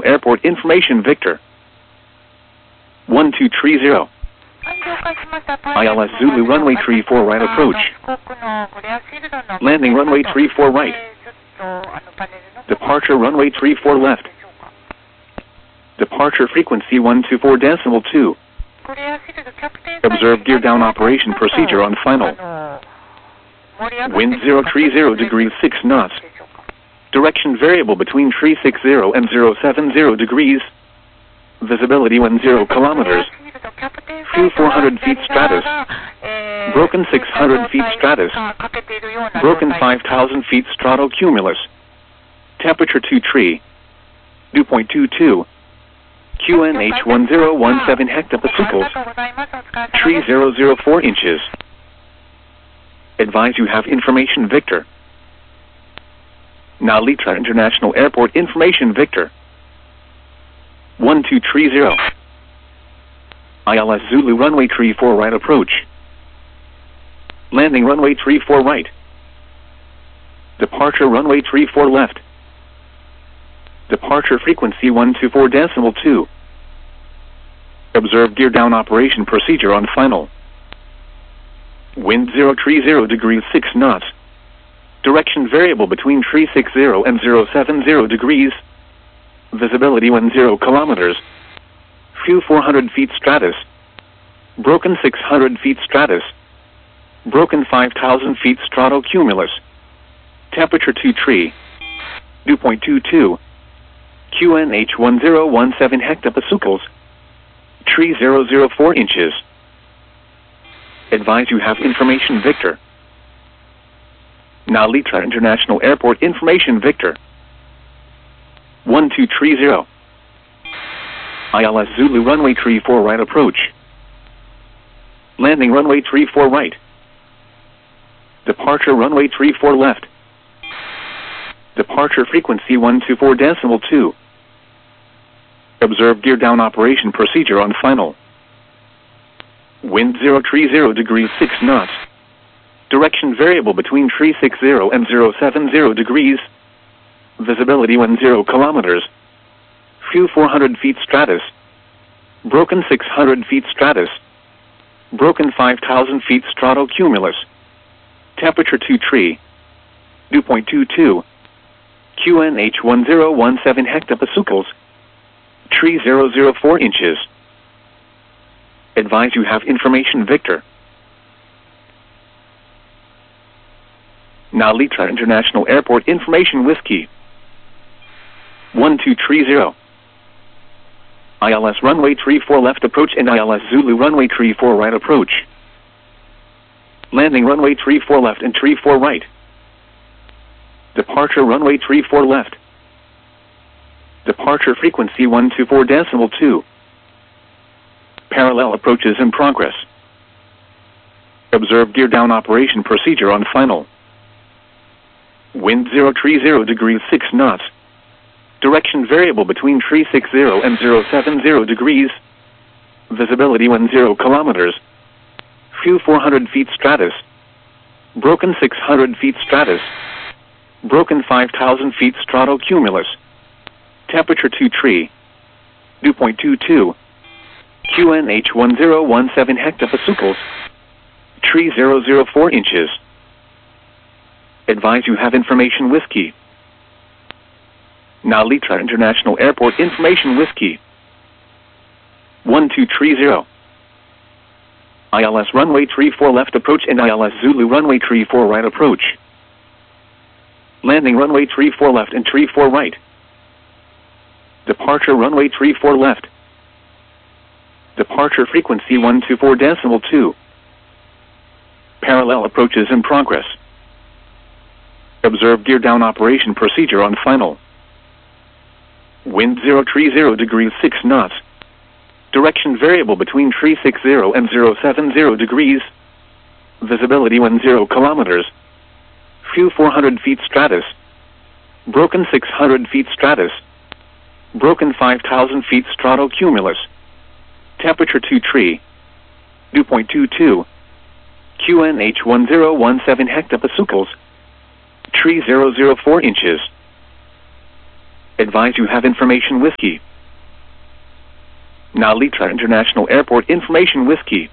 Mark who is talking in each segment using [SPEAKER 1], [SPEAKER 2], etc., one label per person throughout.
[SPEAKER 1] International Airport Information Victor. 1230. ILS Zulu runway 34 right approach. Landing runway 34 right. Departure runway 34 left. Departure frequency 124.2. Observe gear down operation procedure on final. Wind 030 degrees 6 knots. Direction variable between 360 and 070 degrees. Visibility 10 kilometers. Few 400 feet stratus. Broken 600 feet stratus. Broken 5,000 feet stratocumulus. Temperature 23. Dew point 22. QNH 1017 hectopascals. 3004 inches. Advise you have information Victor. Nalitra International Airport Information Victor. 1230. ILS Zulu runway 34 right approach. Landing runway 34 right. Departure runway 34 left. Departure frequency 124.2. Observe gear down operation procedure on final. Wind 030 degrees 6 knots. Direction variable between 360 and 070 degrees. Visibility 10 kilometers. Few 400 feet stratus. Broken 600 feet stratus. Broken 5,000 feet stratocumulus. Temperature 23. Dew point 22. QNH 1017 hectopascals. 3004 inches. Advise you have information Victor. Nalitra International Airport Information Victor. 1230. ILS Zulu runway 34 right approach. Landing runway 34 right. Departure runway 34 left. Departure frequency 124.2. Observe gear down operation procedure on final. Wind 030 degrees 6 knots. Direction variable between 360 and 070 degrees. Visibility 10 kilometers. Few 400 feet stratus. Broken 600 feet stratus. Broken 5,000 feet stratocumulus. Temperature 23. Dew point 22. QNH 1017 hectopascals. 3004 inches. Advise you have information Victor. Nalitra International Airport Information Whiskey. 1230. ILS runway 34 left approach and ILS Zulu runway 34 right approach. Landing runway 34 left and 34 right. Departure runway 34 left. Departure frequency 124.2. Parallel approaches in progress. Observe gear down operation procedure on final. Wind 030 degrees 6 knots. Direction variable between 360 and 070 degrees. Visibility 10 kilometers. Few 400 feet stratus. Broken 600 feet stratus. Broken 5,000 feet stratocumulus. Temperature 23. Dew point 22. QNH 1017 hectopascals. 3004 inches. Advise you have information Whiskey. Nalitra International Airport Information Whiskey. 1230. ILS runway 34 left approach and ILS Zulu runway 34 right approach. Landing runway 34 left and 34 right. Departure runway 34 left. Departure frequency 124.2. Parallel approaches in progress. Observe gear down operation procedure on final. Wind 030 degrees 6 knots. Direction variable between 360 and 070 degrees. Visibility 10 kilometers. Few 400 feet stratus. Broken 600 feet stratus. Broken 5,000 feet stratocumulus. Temperature 23. Dew point 22. QNH 1017 hectopascals. 3004 inches. Advise you have information Whiskey. Narita International Airport information Whiskey.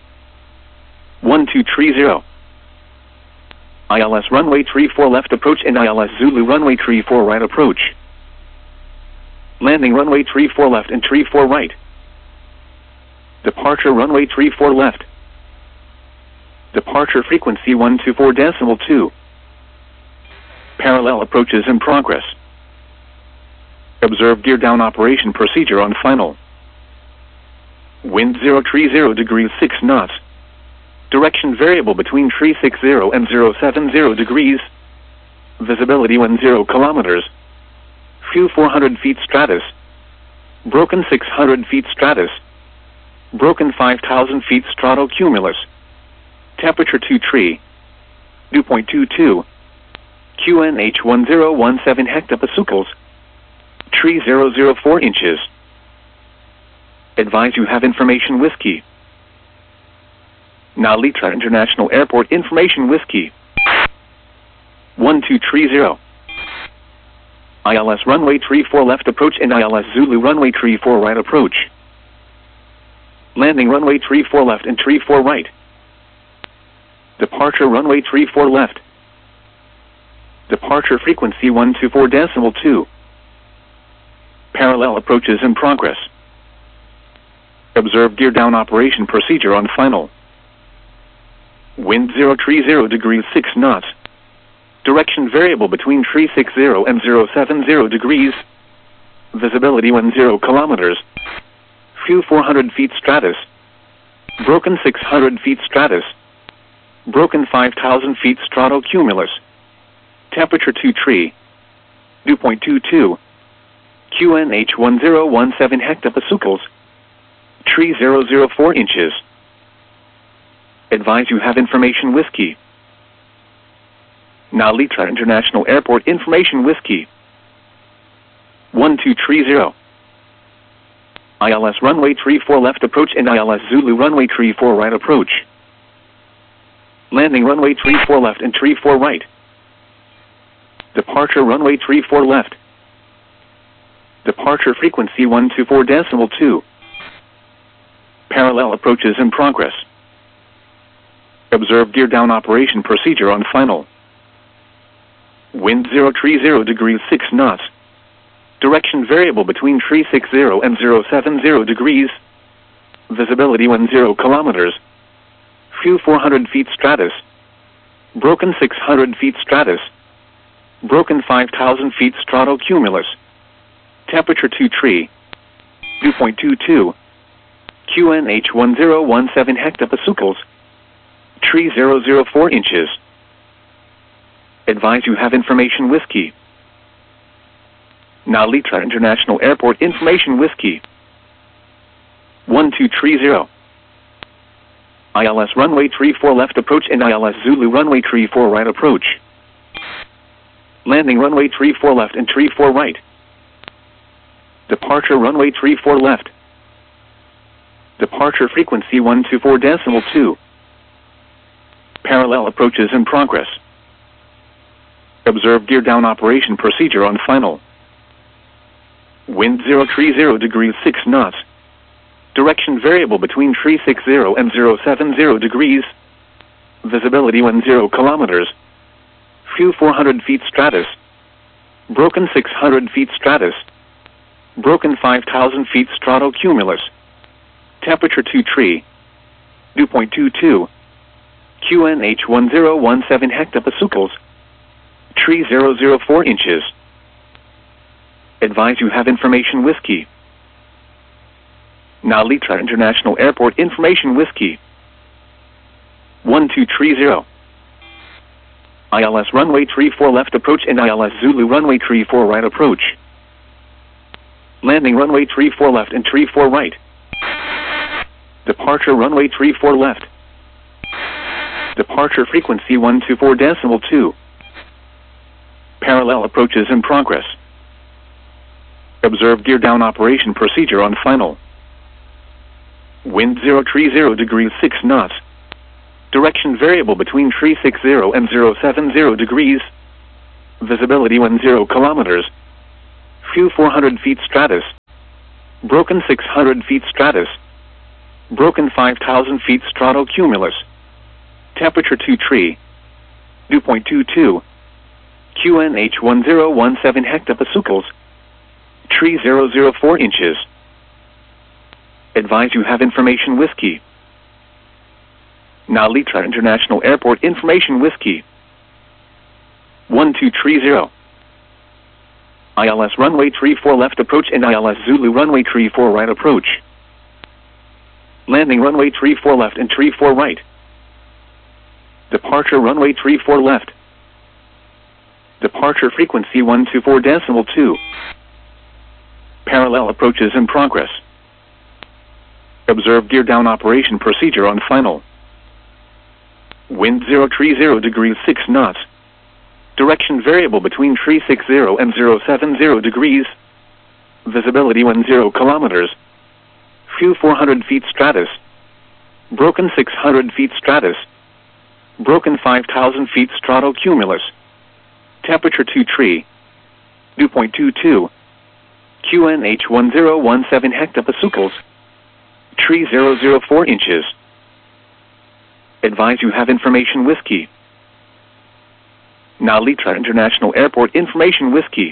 [SPEAKER 1] 1230. ILS runway 34 left approach and ILS Zulu runway 34 right approach. Landing runway 34 left and 34 right. Departure runway 34 left. Departure frequency 124.2. Parallel approaches in progress. Observe gear down operation procedure on final. Wind 030 degrees 6 knots. Direction variable between 360 and 070 degrees. Visibility 10 kilometers. Few 400 feet stratus. Broken 600 feet stratus. Broken 5,000 feet stratocumulus. Temperature 23. Dew point 22. QNH 1017 hectopascals. 3004 inches. Advise you have information Whiskey. Narita International Airport information Whiskey. 1230. ILS runway 34 left approach and ILS Zulu runway 34 right approach. Landing runway 34 left and 34 right. Departure runway 34 left. Departure frequency 124.2. Parallel approaches in progress. Observe gear down operation procedure on final. Wind 030 degrees 6 knots. Direction variable between 360 and 070 degrees. Visibility 10 kilometers. Few 400 feet stratus. Broken 600 feet stratus. Broken 5,000 feet stratocumulus. Temperature 23. Dew point 22. QNH 1017 hectopascals. 3004 inches. Advise you have information Whiskey. Narita International Airport information Whiskey. 1230. ILS runway 34 left approach and ILS Zulu runway 34 right approach. Landing runway 34 left and 34 right. Departure runway 34 left. Departure frequency 124.2. Parallel approaches in progress. Observe gear down operation procedure on final. Wind 030 degrees 6 knots. Direction variable between 360 and 070 degrees. Visibility 10 kilometers. Few 400 feet stratus. Broken 600 feet stratus. Broken 5,000 feet stratocumulus. Temperature 23. Dew point 22. QNH 1017 hectopascals. 3004 inches. Advise you have information Whiskey. Narita International Airport information Whiskey. 1230. ILS runway 34 left approach and ILS Zulu runway 34 right approach. Landing runway 34 left and 34 right. Departure runway 34 left. Departure frequency 124.2. Parallel approaches in progress. Observe gear down operation procedure on final. Wind 030 degrees 6 knots. Direction variable between 360 and 070 degrees. Visibility 10 kilometers. Few 400 feet stratus. Broken 600 feet stratus. Broken 5,000 feet stratocumulus. Temperature 23. Dew point 22. QNH 1017 hectopascals. 3004 inches. Advise you have information Whiskey. Narita International Airport information Whiskey. 1230. ILS runway 34 left approach and ILS Zulu runway 34 right approach. Landing runway 34 left and 34 right. Departure runway 34 left. Departure frequency 124.2. Parallel approaches in progress. Observe gear down operation procedure on final. Wind 030 degrees 6 knots. Direction variable between 360 and 070 degrees. Visibility 10 kilometers. Few 400 feet stratus. Broken 600 feet stratus. Broken 5,000 feet stratocumulus. Temperature 2 tree. Dew point 22. QNH 1017 hectopascals. Tree 004 inches. Advise you have information whiskey. Nalitra International Airport information whiskey. 1230. ILS runway 34 left approach and ILS Zulu runway 34 right approach. Landing runway 34 left and 34 right. Departure runway 34 left. Departure frequency 124.2. Parallel approaches in progress. Observe gear down operation procedure on final. Wind 030 degrees 6 knots. Direction variable between 360 and 070 degrees. Visibility 10 kilometers. Few 400 feet stratus. Broken 600 feet stratus. Broken 5,000 feet stratocumulus. Temperature 2 tree. Dew point 22. QNH 1017 hectopascals. Tree 004 inches. Advise you have information whiskey. Nalitra International Airport information whiskey.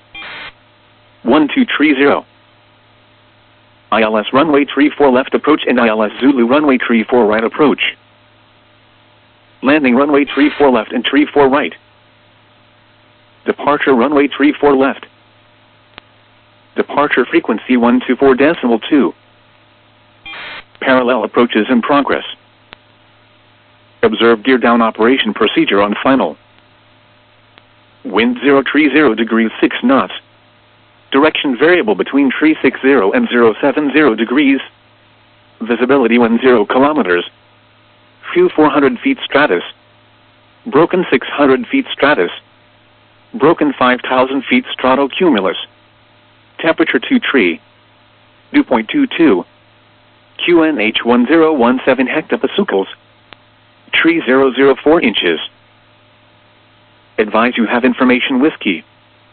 [SPEAKER 1] 1230. ILS runway 34 left approach and ILS Zulu runway 34 right approach. Landing runway 34 left and 34 right. Departure runway 34 left. Departure frequency 124.2. Parallel approaches in progress. Observe gear down operation procedure on final. Wind 030 degrees 6 knots. Direction variable between 360 and 070 degrees. Visibility 10 kilometers. Few 400 feet stratus. Broken 600 feet stratus. Broken 5,000 feet stratocumulus. Temperature 2 tree. Dew point 22. QNH 1017 hectopascals. Tree 004 inches. Advise you have information whiskey.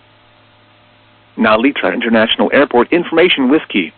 [SPEAKER 1] Nalitra International Airport information whiskey.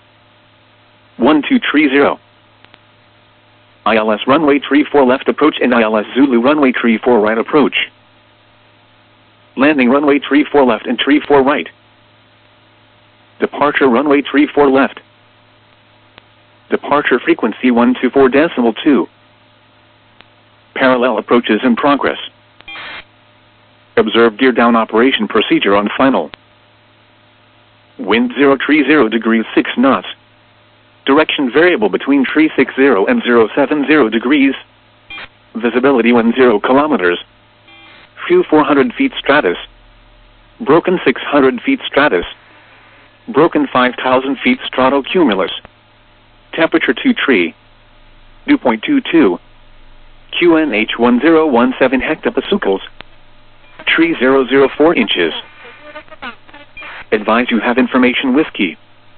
[SPEAKER 1] 1230. ILS runway 34 left approach and ILS Zulu runway 34 right approach. Landing runway 34 left and 34 right. Departure runway 34 left. Departure frequency 124.2. Parallel approaches in progress. Observe gear down operation procedure on final. Wind 030 degrees 6 knots. Direction variable between 360 and 070 degrees. Visibility 10 kilometers. Few 400 feet stratus. Broken 600 feet stratus. Broken 5,000 feet stratocumulus. Temperature 2 tree. Dew point 22. QNH 1017 hectopascals. Tree 004 inches. Advise you have information whiskey.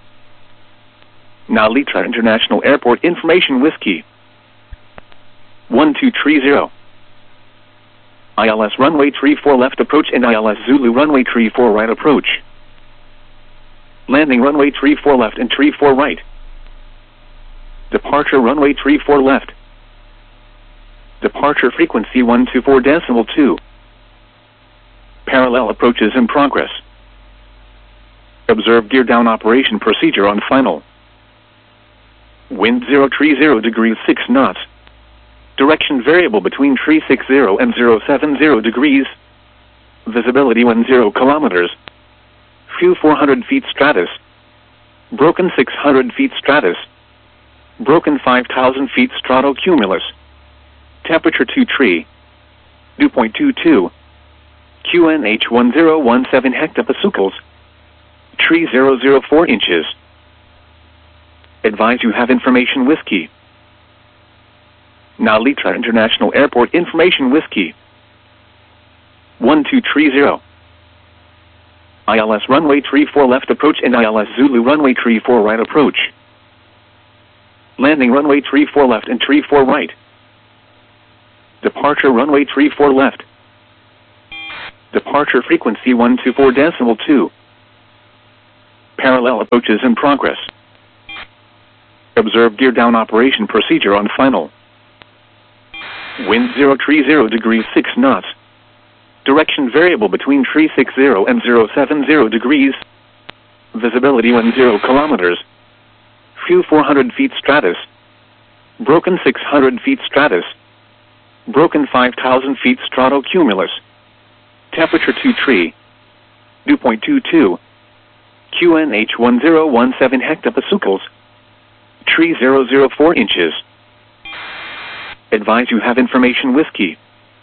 [SPEAKER 1] Nalitra International Airport information whiskey. 1230. ILS runway 34 left approach and ILS Zulu runway 34 right approach. Landing runway 34 left and 34 right. Departure runway 34 left. Departure frequency 124.2. Parallel approaches in progress. Observe gear down operation procedure on final. Wind 030 degrees 6 knots. Direction variable between 360 and 070 degrees. Visibility 10 kilometers. Few 400 feet stratus. Broken 600 feet stratus. Broken 5,000 feet stratocumulus. Temperature 2 tree. Dew point 22. QNH 1017 hectopascals. Tree 004 inches. Advise you have information whiskey. Nalitra International Airport information whiskey. 1230. ILS runway 34 left approach and ILS Zulu runway 34 right approach. Landing runway 34 left and 34 right. Departure runway 34 left. Departure frequency 124.2. Parallel approaches in progress. Observe gear down operation procedure on final. Wind 030 degrees 6 knots. Direction variable between 360 and 070 degrees. Visibility when 0 kilometers. Few 400 feet stratus. Broken 600 feet stratus. Broken 5,000 feet stratocumulus. Temperature 23. Dew point 22. QNH 1017 hectopascals. Tree 004 inches. Advise you have information whiskey.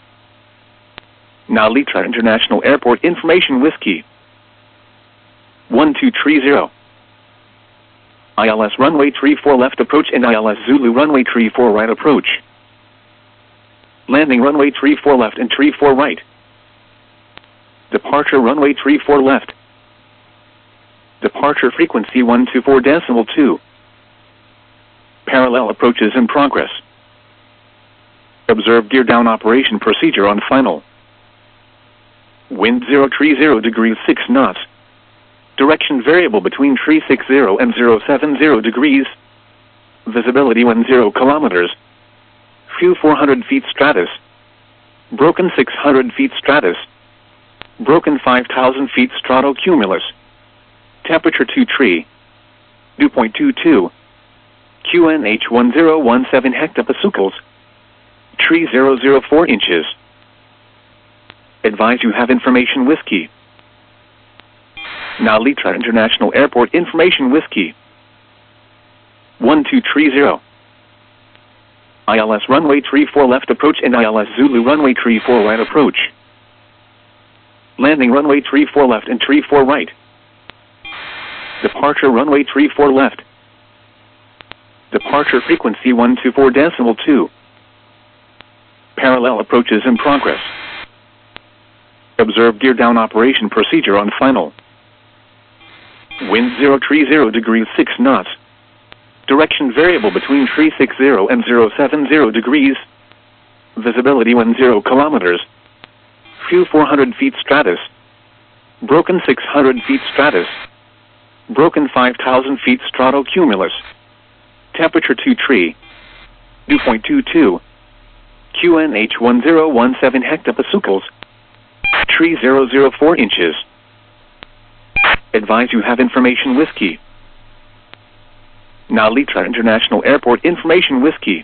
[SPEAKER 1] Now Litra International Airport information whiskey. 1230. ILS runway 34 left approach and ILS Zulu runway 34 right approach. Landing runway 34 left and 34 right. Departure runway 34 left. Departure frequency 124.2. Parallel approaches in progress. Observe gear down operation procedure on final. Wind 030 degrees 6 knots. Direction variable between 360 and 070 degrees. Visibility when 0 kilometers. Few 400 feet stratus. Broken 600 feet stratus. Broken 5,000 feet stratocumulus. Temperature 23. Dew point 22. QNH 1017 hectopascals. Tree 004 inches. Advise you have information whiskey. Now Litra International Airport information whiskey. 1230. ILS runway 34 left approach and ILS Zulu runway 34 right approach. Landing runway 34 left and 34 right. Departure runway 34 left. Departure frequency 124.2. Parallel approaches in progress. Observe gear down operation procedure on final. Wind 030 degrees 6 knots. Direction variable between 360 and 070 degrees. Visibility when 0 kilometers. Few 400 feet stratus. Broken 600 feet stratus. Broken 5,000 feet stratocumulus. Temperature 23. Dew point 22. QNH 1017 hectopascals. Tree 004 inches. Advise you have information whiskey. Now Litra International Airport information whiskey.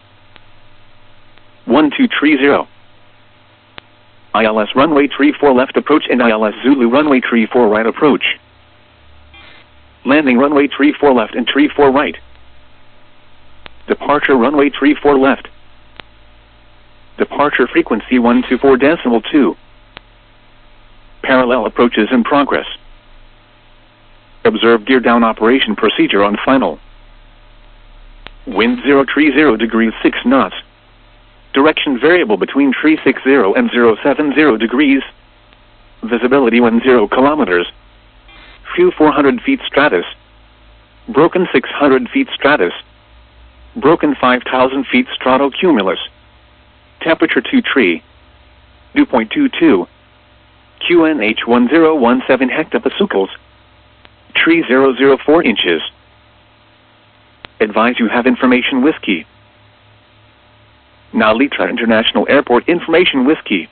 [SPEAKER 1] 1230. ILS runway 34 left approach and ILS Zulu runway 34 right approach. Landing runway 34 left and 34 right. Departure runway 34 left. Departure frequency 124.2. Parallel approaches in progress. Observe gear down operation procedure on final. Wind 030 degrees 6 knots. Direction variable between 360 and 070 degrees. Visibility when 0 kilometers. Few 400 feet stratus. Broken 600 feet stratus. Broken 5,000 feet stratocumulus. Temperature 23. Dew point 22. QNH 1017 hectopascals. Tree 004 inches. Advise you have information whiskey. Now Litra International Airport information whiskey.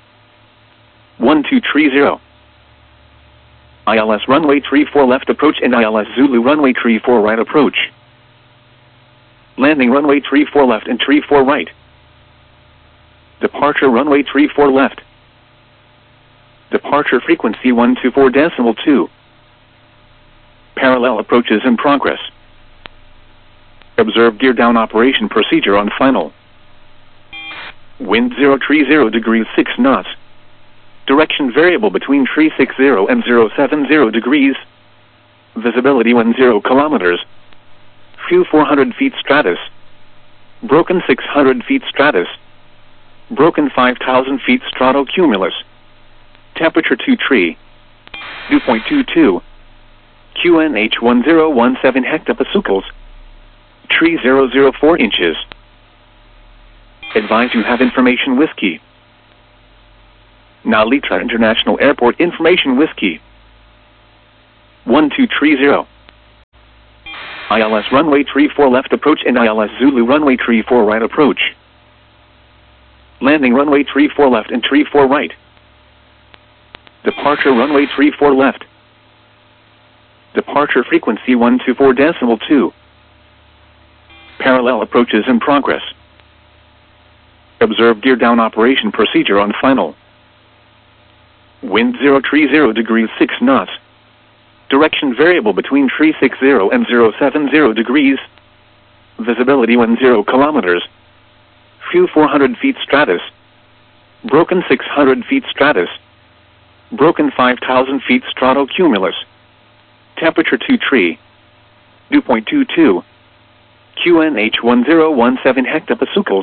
[SPEAKER 1] 1230. ILS runway 34 left approach and ILS Zulu runway 34 right approach. Landing runway 34 left and 34 right. Departure runway 34 left. Departure frequency 124.2. Parallel approaches in progress. Observe gear down operation procedure on final. Wind 030 degrees 6 knots. Direction variable between 360 and 070 degrees. Visibility when 0 kilometers. Few 400 feet stratus. Broken 600 feet stratus. Broken 5,000 feet stratocumulus. Temperature 23. Dew point 22. QNH 1017 hectopascals. Tree 004 inches. Advise you have information whiskey. Now Litra International Airport information whiskey. 1230. ILS runway 34 left approach and ILS Zulu runway 34 right approach. Landing runway 34 left and 34 right. Departure runway 34 left. Departure frequency 124.2. Parallel approaches in progress. Observe gear down operation procedure on final. Wind 030 degrees 6 knots. Direction variable between 360 and 070 degrees. Visibility 10 kilometers. Few 400 feet stratus. Broken 600 feet stratus. Broken 5,000 feet stratocumulus. Temperature 23. Dew point 22. QNH 1017 hectopascals.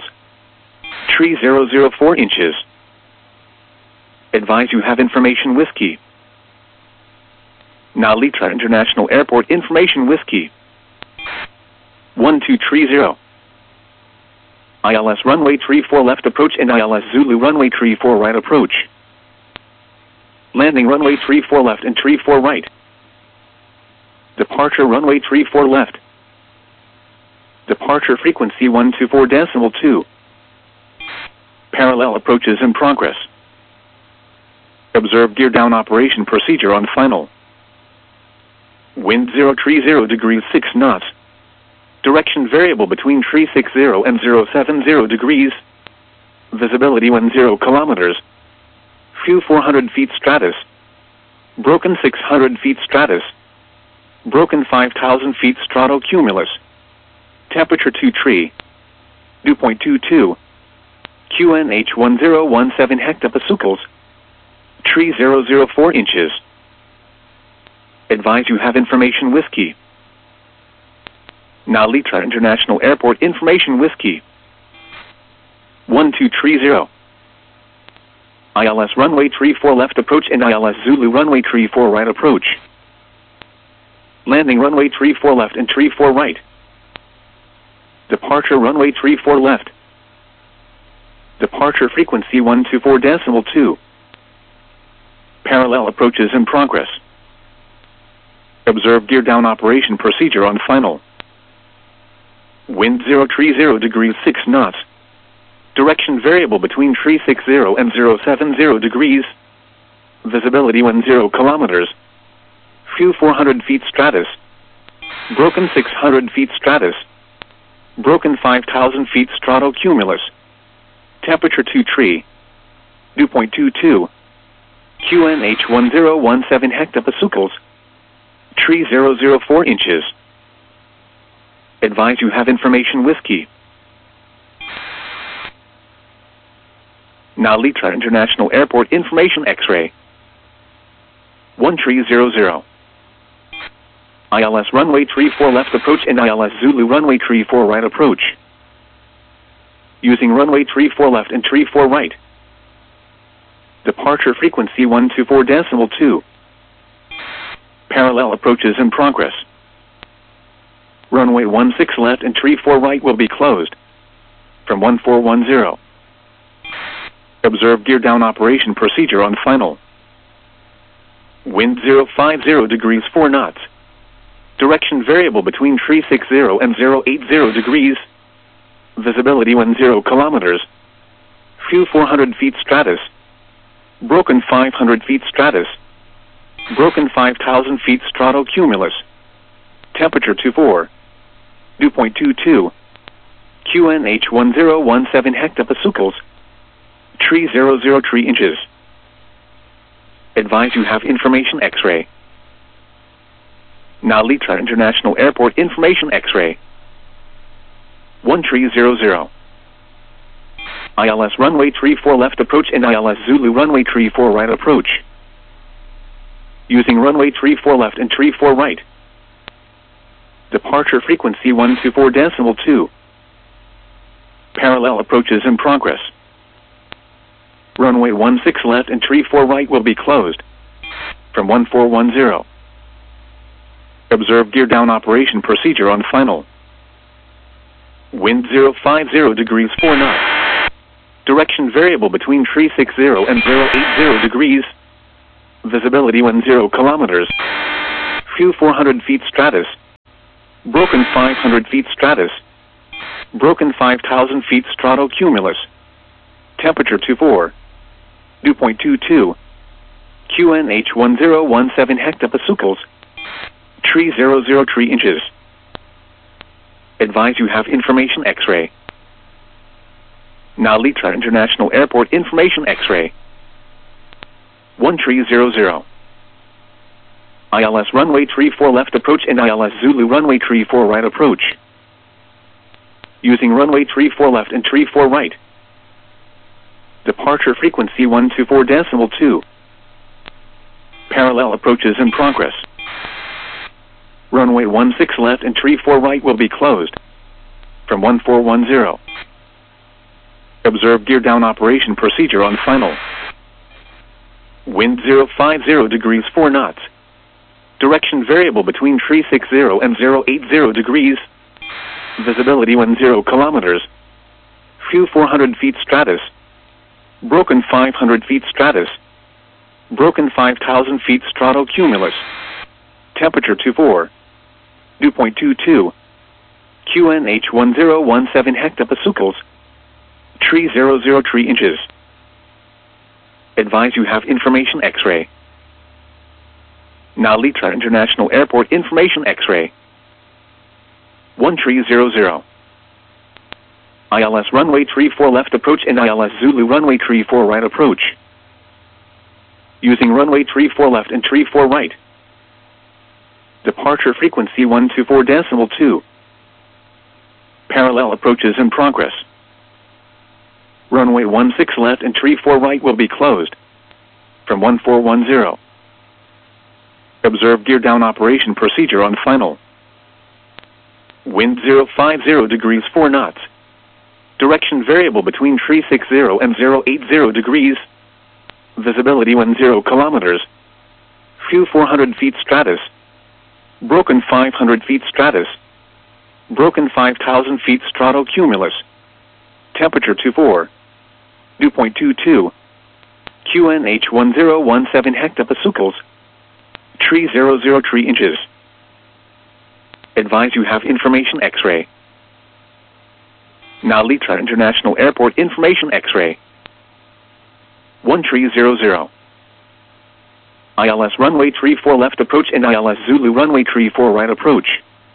[SPEAKER 1] 3004 inches. Advise you have information whiskey. Nalitra International Airport information whiskey. 1230. ILS runway 34 left approach and ILS Zulu runway 34 right approach. Landing runway 34 left and 34 right. Departure runway 34 left. Departure frequency 124.2. Parallel approaches in progress. Observe gear down operation procedure on final. Wind 030 degrees 6 knots. Direction variable between 360 and 070 degrees. Visibility 10 kilometers. Few 400 feet stratus. Broken 600 feet stratus. Broken 5,000 feet stratocumulus. Temperature 23. Dew point 22. QNH 1017 hectopascals. 3004 inches. Advise you have information whiskey. Nalitra International Airport information whiskey. 1230. ILS runway 34 left approach and ILS Zulu runway 34 right approach. Landing runway 34 left and 34 right. Departure runway 34 left. Departure frequency 124.2. Parallel approaches in progress. Observe gear down operation procedure on final. Wind 030 degrees 6 knots. Direction variable between 360 and 070 degrees. Visibility 10 kilometers. Few 400 feet stratus. Broken 600 feet stratus. Broken 5,000 feet stratocumulus. Temperature 23. Dew point 22. QNH 1017 hectopascals. 3004 inches. Advise you have information whiskey. Nalitra International Airport information X-ray. 1300. ILS runway 34 left approach and ILS Zulu runway 34 right approach. Using runway 34 left and 34 right. Departure frequency 124.2. Parallel approaches in progress. Runway 16 left and 34 right will be closed. From 1410. Observe gear down operation procedure on final. Wind 050 degrees 4 knots. Direction variable between 360 and 080 degrees. Visibility 10 kilometers. Few 400 feet stratus. Broken 500 feet stratus. Broken 5,000 feet stratocumulus. Temperature 24. Dew point 22. QNH 1017 hectopascals. 3003 inches. Advise you have information X-ray. Nalitra International Airport information X-ray. 1300. ILS runway 34 left approach and ILS Zulu runway 34 right approach. Using runway 34 left and 34 right. Departure frequency 124.2. Parallel approaches in progress. Runway 16 left and 34 right will be closed. From 1410. Observe gear down operation procedure on final. Wind 050 degrees 4 knots. Direction variable between 360 and 080 degrees. Visibility 10 kilometers. Few 400 feet stratus. Broken 500 feet stratus. Broken 5,000 feet stratocumulus. Temperature 24. Dew point 22. QNH 1017 hectopascals. Tree 003 inches. Advise you have information X-ray. Nalita International Airport information X-ray. 1300. ILS runway 34 left approach and ILS Zulu runway 34 right approach. Using runway 34 left and 34 right. Departure frequency 124.2. Parallel approaches in progress. Runway 16 left and 34 right will be closed. From 1410. Observe gear down operation procedure on final. Wind 050 degrees 4 knots. Direction variable between 360 and 080 degrees. Visibility 10 kilometers. Few 400 feet stratus. Broken 500 feet stratus. Broken 5,000 feet stratocumulus. Temperature 24. Dew point 22. QNH 1017 hectopascals. Tree 003 inches. Advise you have information X-ray. Nalita International Airport information X-ray. 1300. ILS runway 34 left approach and ILS Zulu runway 34 right approach. Using runway 34 left and 34 right. Departure frequency 124.2. Parallel approaches in progress. Runway 16 left and 34 right will be closed. From 1410. Observe gear down operation procedure on final. Wind 050 degrees 4 knots. Direction variable between 360 and 080 degrees. Visibility 10 kilometers. Few 400 feet stratus. Broken 500 feet stratus. Broken 5,000 feet stratocumulus. Temperature 24. Dew point 22. QNH 1017 hectopascals. Tree 003 inches. Advise you have information X-ray. Nalita International Airport information X-ray. 1300. ILS runway 34 left approach and ILS Zulu runway 34 right approach.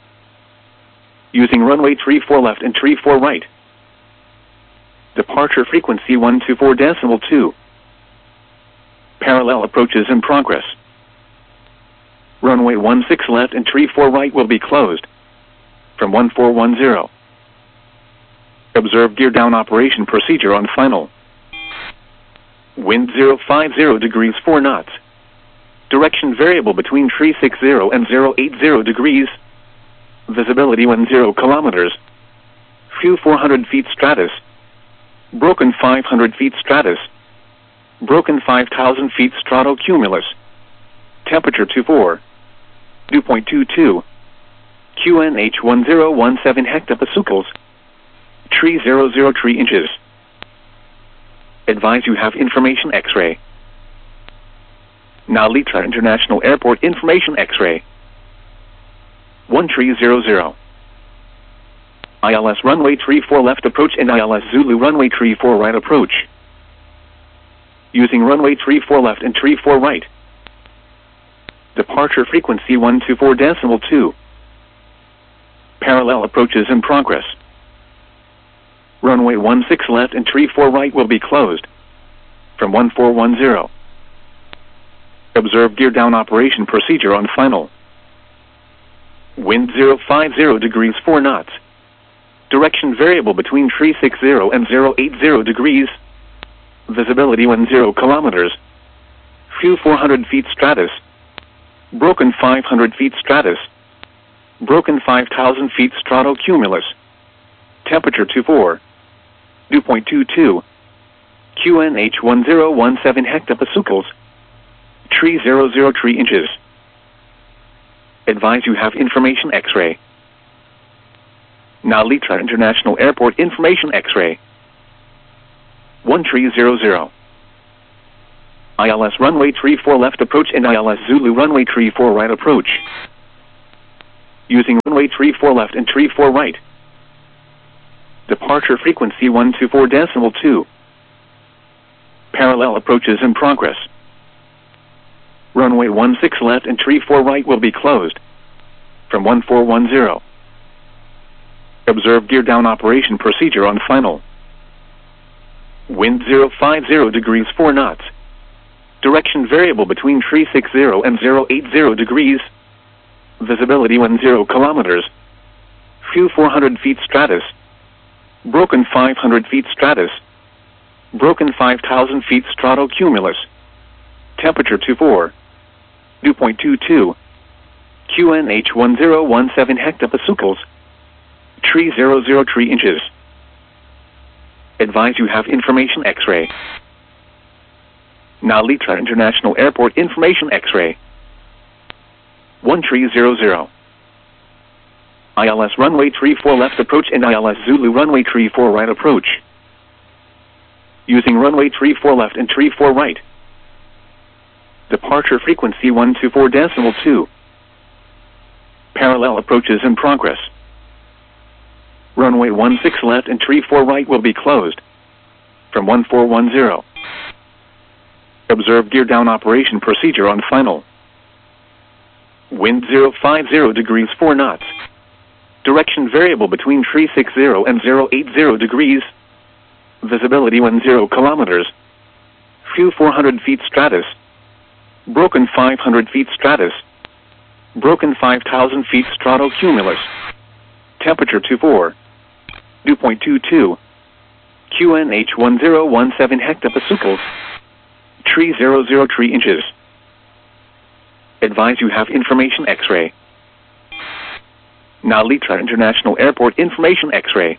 [SPEAKER 1] Using runway 34 left and 34 right. Departure frequency 124.2. Parallel approaches in progress. Runway 16 left and 34 right will be closed. From 1410. Observe gear down operation procedure on final. Wind 050 degrees 4 knots. Direction variable between 360 and 080 degrees. Visibility 10 kilometers. Few 400 feet stratus. Broken 500 feet stratus. Broken 5,000 feet stratocumulus. Temperature 24. Dew point 22. QNH 1017 hectopascals. Tree 003 inches. Advise you have information X-ray. Nalita International Airport information X-ray. 1300. ILS runway 34 left approach and ILS Zulu runway 34 right approach. Using runway 34 left and 34 right. Departure frequency 124.2. Parallel approaches in progress. Runway 16 left and 34 right will be closed. From 1410. Observe gear down operation procedure on final. Wind 050 degrees 4 knots. Direction variable between 360 and 080 degrees. Visibility 10 kilometers. Few 400 feet stratus. Broken 500 feet stratus. Broken 5,000 feet stratocumulus. Temperature 24. Dew point 22. QNH 1017 hectopascals. Tree 003 inches. Advise you have information X-ray. Nalita International Airport information X-ray. 1300. ILS runway 34 left approach and ILS Zulu runway 34 right approach. Using runway 34 left and 34 right. Departure frequency 124.2. Parallel approaches in progress. Runway 16 left and 34 right will be closed. From 1410. Observe gear down operation procedure on final. Wind 050 degrees 4 knots. Direction variable between 360 and 080 degrees. Visibility 10 kilometers. Few 400 feet stratus. Broken 500 feet stratus. Broken 5,000 feet stratocumulus. Temperature 24. Dew point 22. QNH 1017 hectopascals. Tree 003 inches. Advise you have information X-ray. Nalita International Airport information X-ray. 1300. ILS runway 34 left approach and ILS Zulu runway 34 right approach. Using runway 34 left and 34 right. Departure frequency 124.2. Parallel approaches in progress. Runway 16 left and 34 right will be closed. From 1410. Observe gear down operation procedure on final. Wind 050 degrees 4 knots. Direction variable between 360 and 080 degrees. Visibility 10 kilometers. Few 400 feet stratus. Broken 500 feet stratus. Broken 5,000 feet stratocumulus. Temperature 24. Dew point 22. QNH 1017 hectopascals. Tree 003 inches. Advise you have information X-ray. Nalita International Airport information X-ray.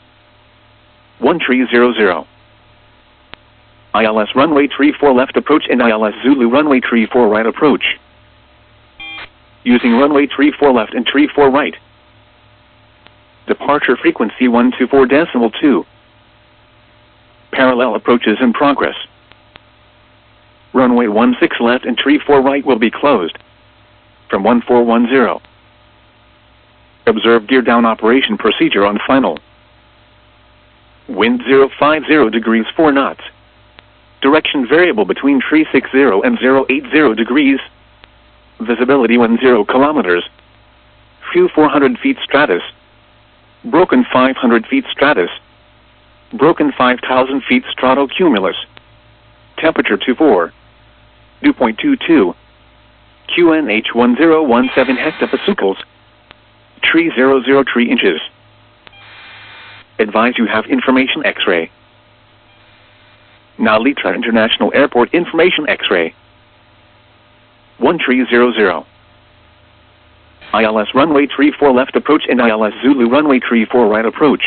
[SPEAKER 1] 1300. ILS runway 34 left approach and ILS Zulu runway 34 right approach. Using runway 34 left and 34 right. Departure frequency 124.2. Parallel approaches in progress. Runway 16 left and 34 right will be closed. From 1410. Observe gear down operation procedure on final. Wind 050 degrees 4 knots. Direction variable between 360 and 080 degrees. Visibility 10 kilometers. Few 400 feet stratus. Broken 500 feet stratus. Broken 5,000 feet stratocumulus. Temperature 24. Dew point 22. QNH 1017 hectopascals. Tree 003 inches. Advise you have information X-ray. Nalita International Airport information X-ray. 1300. ILS runway 34 left approach and ILS Zulu runway 34 right approach.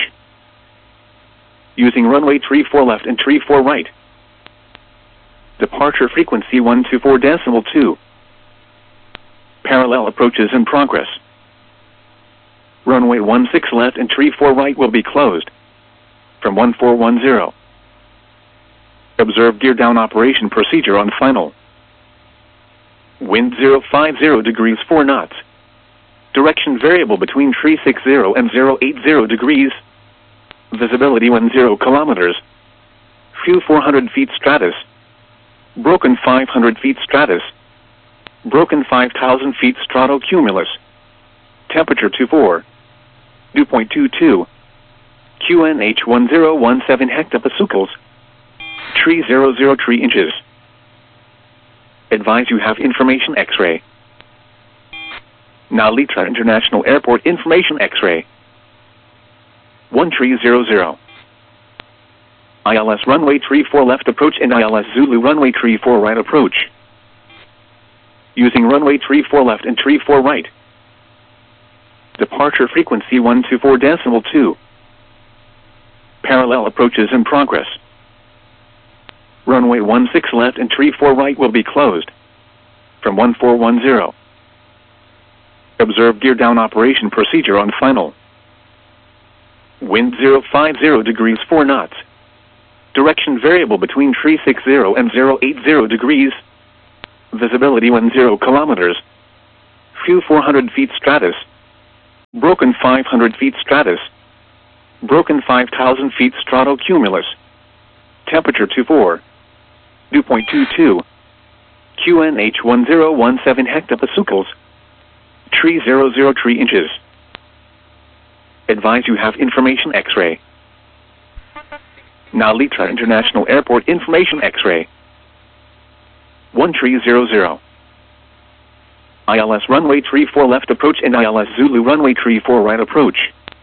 [SPEAKER 1] Using runway 34 left and 34 right. Departure frequency 124.2. Parallel approaches in progress. Runway 16 left and 34 right will be closed. From 1410. Observe gear down operation procedure on final. Wind 050 degrees 4 knots. Direction variable between 360 and 080 degrees. Visibility 10 kilometers. Few 400 feet stratus. Broken 500 feet stratus. Broken 5,000 feet stratocumulus. Temperature 24. Dew point 22. QNH 1017 hectopascals. Tree 003 inches. Advise you have information X-ray. Nalita International Airport information X-ray. 1300. ILS runway 34 left approach and ILS Zulu runway 34 right approach. Using runway 34 left and 34 right. Departure frequency 124.2. Parallel approaches in progress. Runway 16 left and 34 right will be closed. From 1410. Observe gear down operation procedure on final. Wind 050 degrees 4 knots. Direction variable between 360 and 080 degrees. Visibility 10 kilometers. Few 400 feet stratus. Broken 500 feet stratus. Broken 5,000 feet stratocumulus. Temperature 24. Dew point 22. QNH 1017 hectopascals. Tree 003 inches. Advise you have information X-ray. Nalita International Airport information X-ray. 1300. ILS runway 34 left approach and ILS Zulu runway 34 right approach.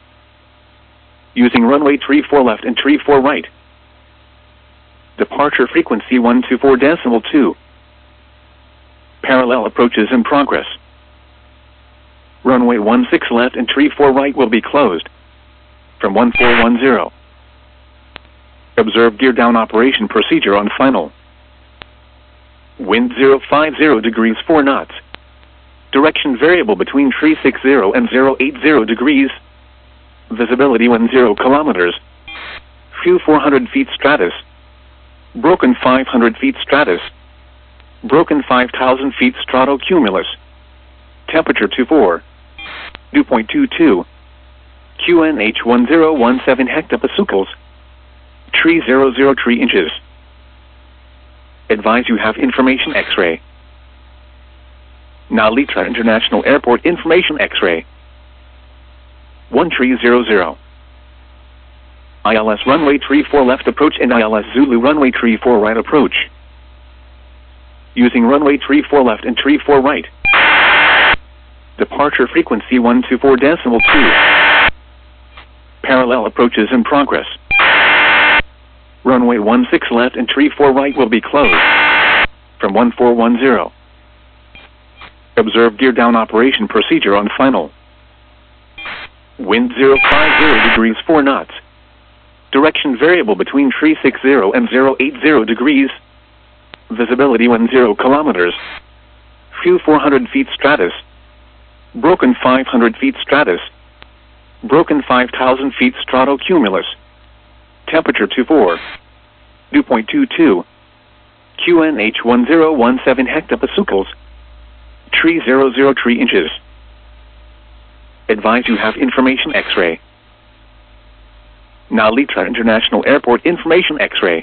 [SPEAKER 1] Using runway 34 left and 34 right. Departure frequency 124.2. Parallel approaches in progress. Runway 16 left and 34 right will be closed. From 1410. Observe gear down operation procedure on final. Wind 050 degrees 4 knots. Direction variable between 360 and 080 degrees. Visibility 10 kilometers. Few 400 feet stratus. Broken 500 feet stratus. Broken 5,000 feet stratocumulus. Temperature 24. Dew point 22. QNH 1017 hectopascals. Tree 003 inches. Advise you have information X-ray. Nalita International Airport information X-ray. 1300. ILS runway 34 left approach and ILS Zulu runway 34 right approach. Using runway 34 left and 34 right. Departure frequency 124.2. Parallel approaches in progress. Runway 16 left and 34 right will be closed. From 1410. Observe gear down operation procedure on final. Wind 050 degrees 4 knots. Direction variable between 360 and 080 degrees. Visibility 10 kilometers. Few 400 feet stratus. Broken 500 feet stratus. Broken 5,000 feet stratocumulus. Temperature 24. Dew point 22. QNH 1017 hectopascals. Tree 003 inches. Advise you have information X-ray. Nalita International Airport information X-ray.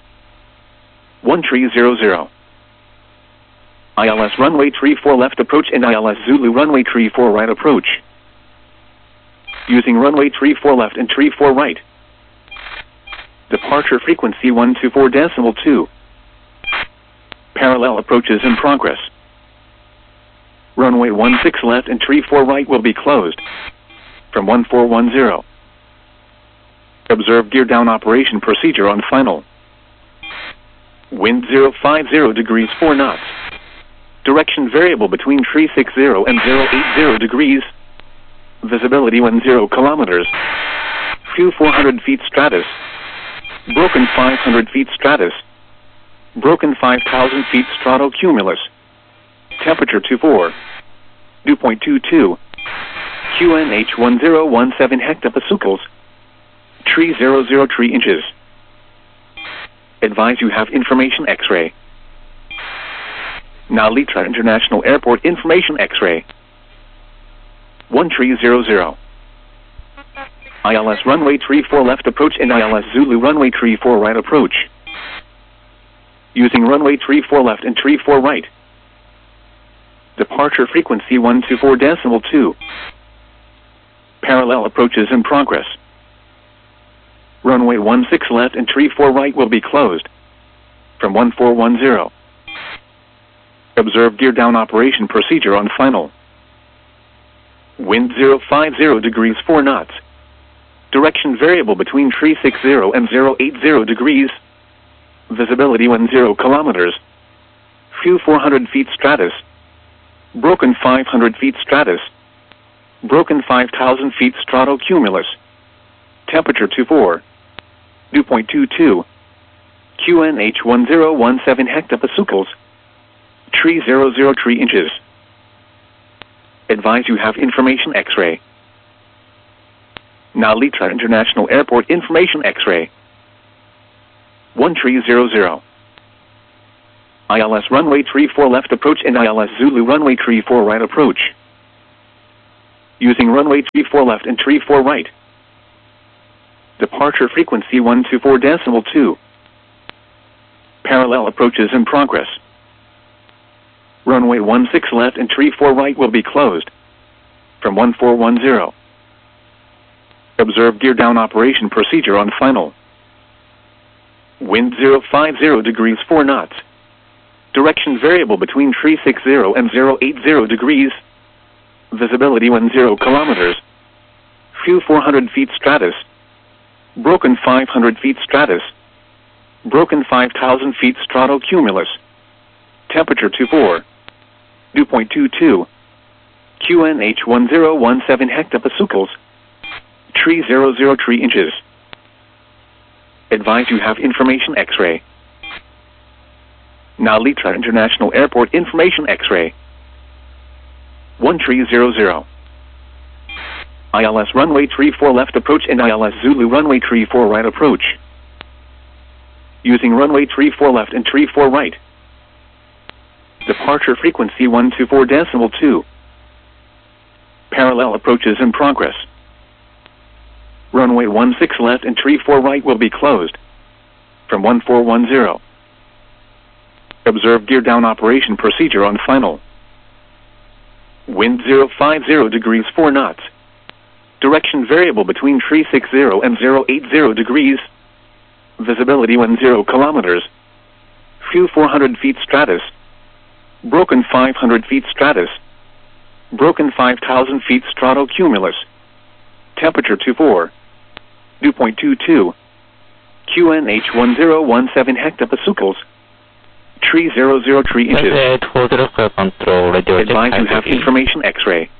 [SPEAKER 1] 1300. ILS runway 34 left approach and ILS Zulu runway 34 right approach. Using runway 34 left and 34 right. Departure frequency 124.2. Parallel approaches in progress. Runway 16 left and 34 right will be closed. From 1410. Observe gear down operation procedure on final. Wind 050 degrees 4 knots. Direction variable between 360 and 080 degrees. Visibility 10 kilometers. Few 400 feet stratus. Broken 500 feet stratus. Broken 5,000 feet stratocumulus. Temperature 24. Dew point 22. QNH 1017 hectopascals. Tree 003 inches. Advise you have information X-ray. Nalita International Airport information X-ray. 1300. ILS runway 34 left approach and ILS Zulu runway 34 right approach. Using runway 34 left and 34 right. Departure frequency 124.2. Parallel approaches in progress. Runway 16 left and 34 right will be closed. From 1410. Observe gear down operation procedure on final. Wind 050 degrees 4 knots. Direction variable between 360 and 080 degrees. Visibility 10 kilometers. Few 400 feet stratus. Broken 500 feet stratus. Broken 5,000 feet stratocumulus. Temperature 24. Dew point 22. QNH 1017 hectopascals. Tree 003 inches. Advise you have information X-ray. Nalita International Airport information X-ray. 1300. ILS runway 34 left approach and ILS Zulu runway 34 right approach. Using runway 34 left and 34 right. Departure frequency 124.2. Parallel approaches in progress. Runway 16 left and 34 right will be closed. From 1410. Observe gear down operation procedure on final. Wind 050 degrees 4 knots. Direction variable between 360 and 080 degrees. Visibility 10 kilometers. Few 400 feet stratus. Broken 500 feet stratus. Broken 5,000 feet stratocumulus. Temperature 24. Dew point 22. QNH 1017 hectopascals. Tree 003 inches. Advise you have information X-ray. Nalitra International Airport information X-ray. 1300. ILS runway 34 left approach and ILS Zulu runway 34 right approach. Using runway 34 left and 34 right. Departure frequency 124.2. Parallel approaches in progress. Runway 16 left and 34 right will be closed. From 1410. Observe gear down operation procedure on final. Wind 050 degrees 4 knots. Direction variable between 360 and 080 degrees. Visibility 10 kilometers. Few 400 feet stratus. Broken 500 feet stratus. Broken 5,000 feet stratocumulus. Temperature 24. Dew point 22. QNH 1017 hectopascals. Tree 003 inches. Advise you have information X-ray.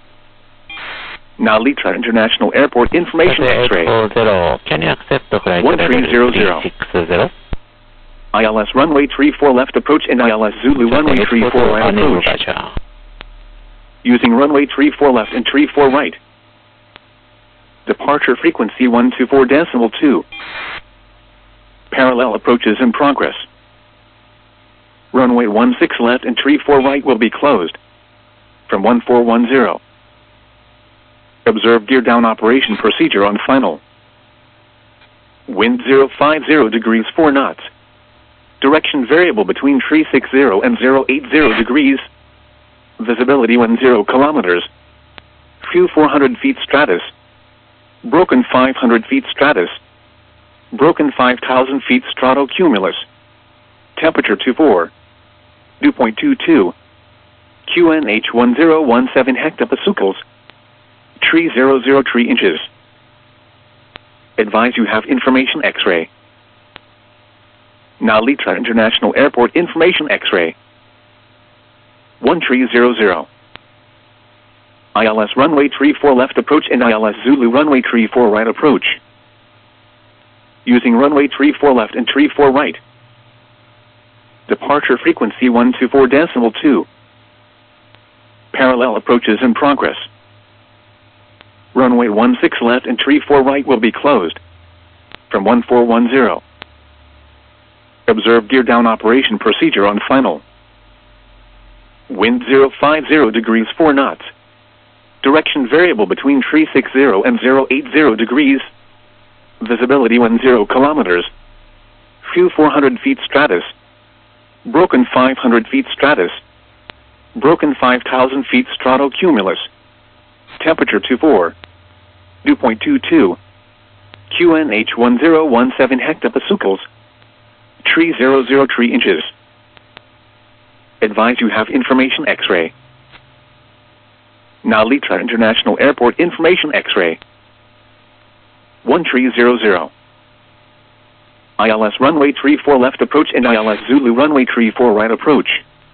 [SPEAKER 1] Nalitra International Airport information X-ray.
[SPEAKER 2] Can you accept the flight
[SPEAKER 1] 1300. ILS runway 34 left approach and ILS Zulu runway 34 right approach. Using runway 34 left and 34 right. Departure frequency 124.2. Parallel approaches in progress. Runway 16 left and 34 right will be closed. From 1410. Observe gear down operation procedure on final. Wind 050 degrees 4 knots. Direction variable between 360 and 080 degrees. Visibility 10 kilometers. Few 400 feet stratus. Broken 500 feet stratus. Broken 5,000 feet stratocumulus. Temperature 24. Dew point 22. QNH 1017 hectopascals. Tree 003 inches. Advise you have information X-ray. Nalitra International Airport information X-ray. 1300. ILS runway 34 left approach and ILS Zulu runway 34 right approach. Using runway 34 left and 34 right. Departure frequency 124.2. Parallel approaches in progress. Runway 16 left and 34 right will be closed. From 1410. Observe gear down operation procedure on final. Wind 050 degrees 4 knots. Direction variable between 360 and 080 degrees. Visibility 10 kilometers. Few 400 feet stratus. Broken 500 feet stratus. Broken 5,000 feet stratocumulus. Temperature 24. Dew point 22. QNH 1017 hectopascals. Tree 003 inches. Advise you have information X-ray. Nalitra International Airport information X-ray. 1300. ILS runway 34 left approach and ILS Zulu runway 34 right approach.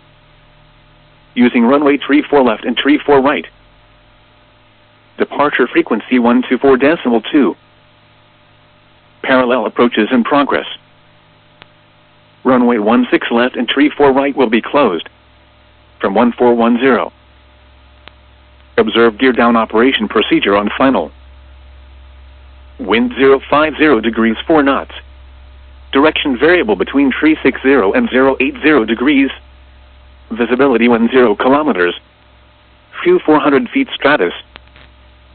[SPEAKER 1] Using runway 34 left and 34 right. Departure frequency 124.2. Parallel approaches in progress. Runway 16 left and 34 right will be closed. From 1410. Observe gear down operation procedure on final. Wind 050 degrees 4 knots. Direction variable between 360 and 080 degrees. Visibility 10 kilometers. Few 400 feet stratus.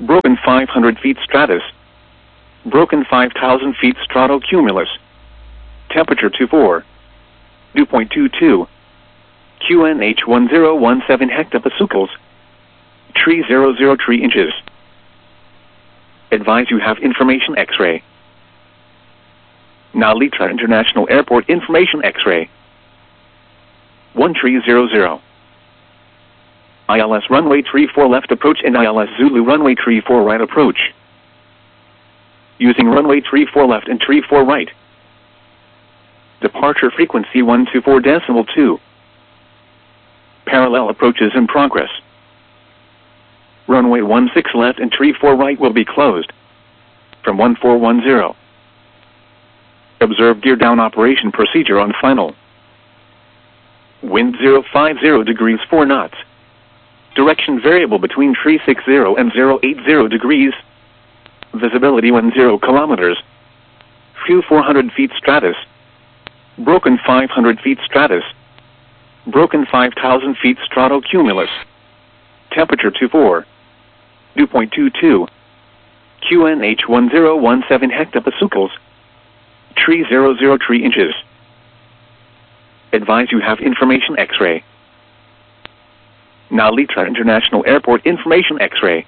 [SPEAKER 1] Broken 500 feet stratus. Broken 5,000 feet stratocumulus. Temperature 24. Dew point 22. QNH 1017 hectopascals. Tree 003 inches. Advise you have information X-ray. Nalitra International Airport information X-ray. 1300. ILS runway 34 left approach and ILS Zulu runway 34 right approach. Using runway 34 left and 34 right. Departure frequency 124.2. Parallel approaches in progress. Runway 16 left and 34 right will be closed. From 1410. Observe gear down operation procedure on final. Wind 050 degrees 4 knots. Direction variable between 360 and 080 degrees. Visibility 10 kilometers. Few 400 feet stratus. Broken 500 feet stratus. Broken 5,000 feet stratocumulus. Temperature 24. Dew point 22. QNH 1017 hectopascals. Tree 003 inches. Advise you have information X-ray. Nalitra International Airport information X-ray.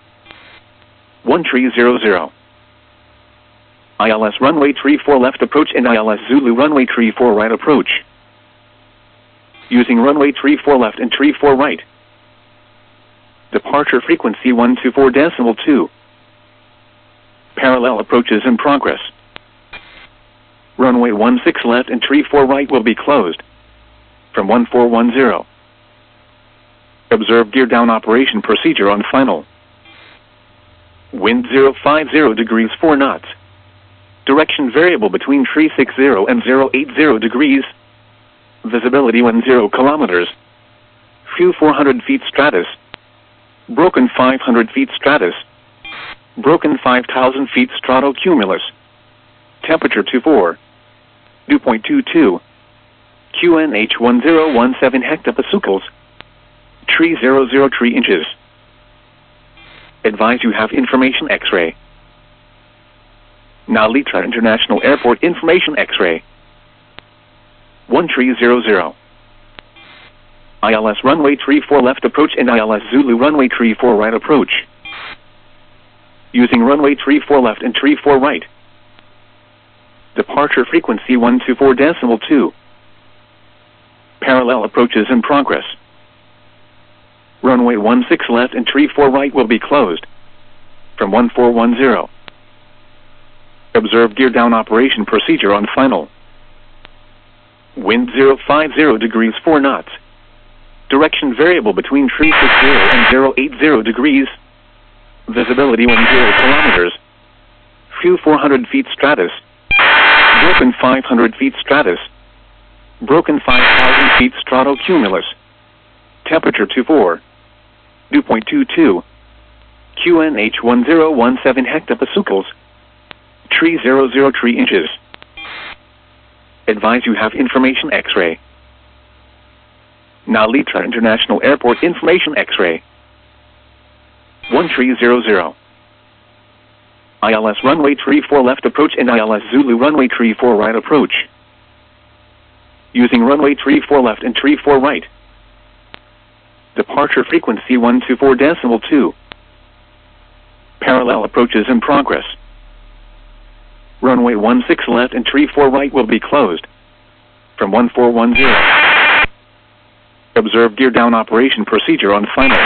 [SPEAKER 1] 1300. ILS runway 34 left approach and ILS Zulu runway 34 right approach. Using runway 34 left and 34 right. Departure frequency 124.2. Parallel approaches in progress. Runway 16 left and 34 right will be closed. From 1410. Observe gear down operation procedure on final. Wind 050 degrees 4 knots. Direction variable between 360 and 080 degrees. Visibility 10 kilometers. Few 400 feet stratus. Broken 500 feet stratus. Broken 5,000 feet stratocumulus. Temperature 24. Dew point 22. QNH 1017 hectopascals. Tree 003 inches. Advise you have information X-ray. Nalitra International Airport information X-ray. 1300. ILS runway 34 left approach and ILS Zulu runway 34 right approach. Using runway 34 left and 34 right. Departure frequency 124.2. Parallel approaches in progress. Runway 16 left and 34 right will be closed. From 1410. Observe gear down operation procedure on final. Wind 050 degrees 4 knots. Direction variable between 360 and 080 degrees. Visibility 10 kilometers. Few 400 feet stratus. Broken 500 feet stratus. Broken 5,000 feet stratocumulus. Temperature 24. Dew point 22. QNH 1017 hectopascals. Tree 003 inches. Advise you have information X-ray. Nalitra International Airport information X-ray. 1300. ILS runway 34 left approach and ILS Zulu runway 34 right approach. Using runway 34 left and 34 right. Departure frequency 124.2. Parallel approaches in progress. Runway 16 left and 34 right will be closed. From 1410. Observe gear down operation procedure on final.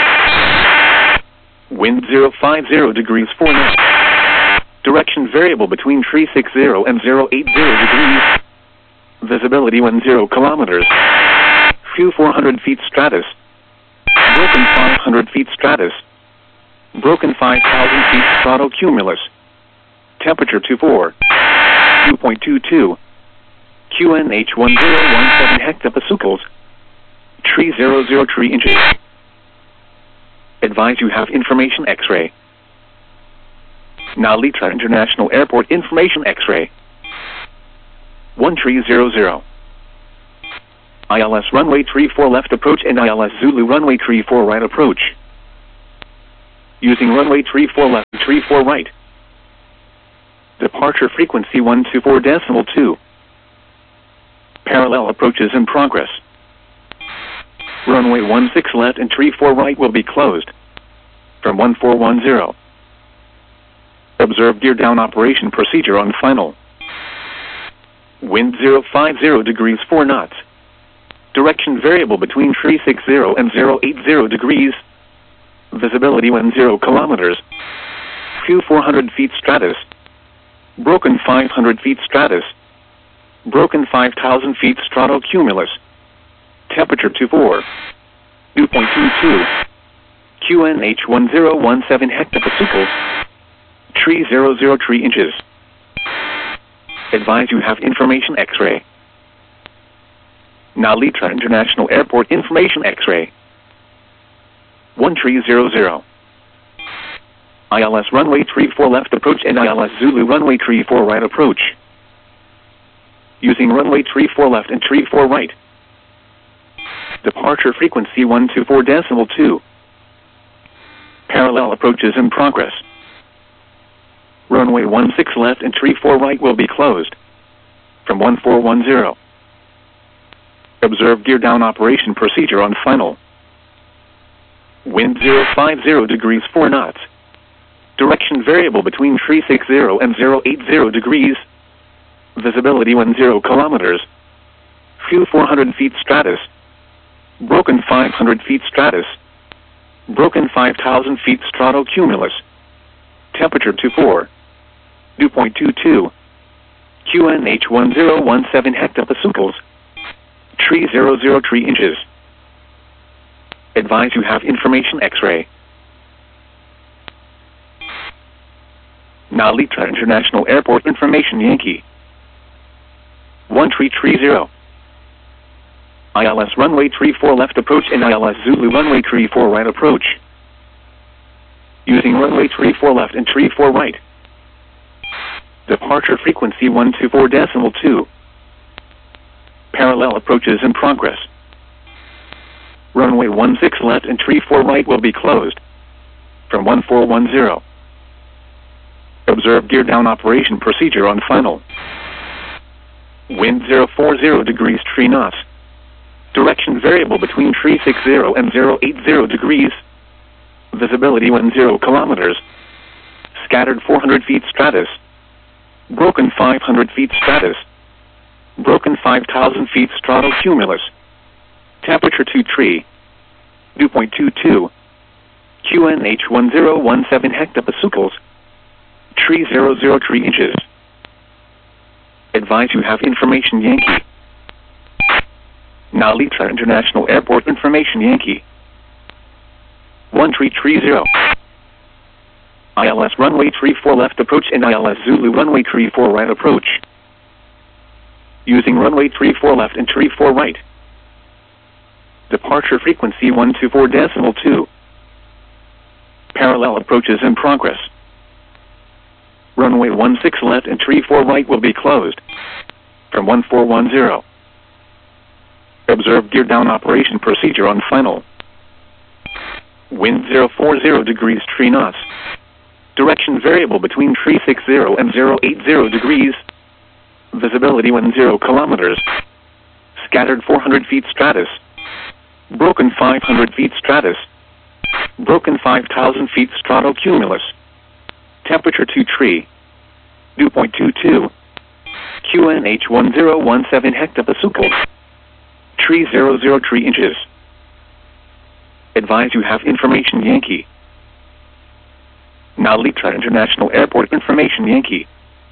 [SPEAKER 1] Wind 050 degrees 4 knots. Direction variable between 360 and 080 degrees. Visibility 10 kilometers. Few 400 feet stratus. Broken 500 feet stratus. Broken 5,000 feet stratocumulus. Temperature 24. Dew point 22. QNH 1017 hectopascals. Tree 003 inches. Advise you have information X-ray. Nalitra International Airport information X-ray. 1300. ILS runway 34 left approach and ILS Zulu runway 34 right approach. Using runway 34 left, 34 right. Departure frequency 124.2. Parallel approaches in progress. Runway 16 left and 34 right will be closed. From 1410. Observe gear down operation procedure on final. Wind 050 degrees 4 knots. Direction variable between 360 and 080 degrees. Visibility when 0 kilometers. Few 400 feet stratus. Broken 500 feet stratus. Broken 5,000 feet stratocumulus. Temperature 24. Dew point 22. QNH 1017 hectopascals. Tree 003 inches. Advise you have information X-ray. Nalita International Airport information X-ray. 1300. ILS runway 34 left approach and ILS Zulu runway 34 right approach. Using runway 34 left and 34 right. Departure frequency 124.2. Parallel approaches in progress. Runway 16 left and 34 right will be closed. From 1410. Observe gear down operation procedure on final. Wind 050 degrees 4 knots. Direction variable between 360 and 080 degrees. Visibility when 0 kilometers. Few 400 feet stratus. Broken 500 feet stratus. Broken 5,000 feet stratocumulus. Temperature 24. Dew point 22. QNH 1017 hectopascals. Tree 003 inches. Advise you have information X-ray. Nalita International Airport information Yankee. 1330. ILS runway 34 left approach and ILS Zulu runway 34 right approach. Using runway 34 left and 34 right. Departure frequency 124.2. Parallel approaches in progress. Runway 16 left and 34 right will be closed. From 1410. Observe gear down operation procedure on final. Wind 040 degrees 3 knots. Direction variable between 360 and 080 degrees. Visibility when 0 kilometers. Scattered 400 feet stratus. Broken 500 feet stratus. Broken 5,000 feet stratocumulus. Temperature 23. Dew point 22. QNH 1017 hectopascals. Tree 003 inches. Advise you have information Yankee. Nalita International Airport information Yankee. 1330. ILS runway 34 left approach and ILS Zulu runway 34 right approach. Using runway 34 left and 34 right. Departure frequency 124.2. Parallel approaches in progress. Runway 16 left and 34 right will be closed. From 1410. Observe gear down operation procedure on final. Wind 040 degrees 3 knots. Direction variable between 360 and 080 degrees. Visibility when 0 kilometers. Scattered 400 feet stratus. Broken 500 feet stratus. Broken 5,000 feet stratocumulus. Temperature 23. Dew point 22. QNH 1017 hectopascals. Tree 003 inches. Advise you have information Yankee. Nalita International Airport information Yankee.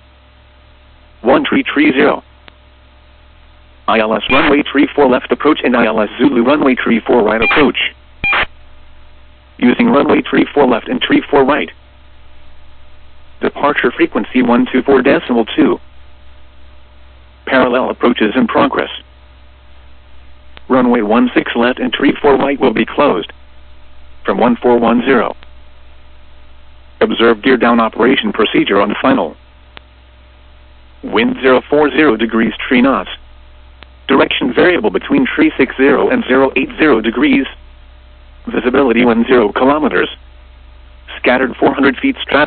[SPEAKER 1] 1330. ILS runway 34 left approach and ILS Zulu runway 34 right approach. Using runway 34 left and 34 right. Departure frequency 124.2. Parallel approaches in progress. Runway 16 left and 34 right will be closed. From 1410. Observe gear down operation procedure on final. Wind 040 degrees 3 knots. Direction variable between 360 and 080 degrees. Visibility when 0 kilometers. scattered 400 feet straddling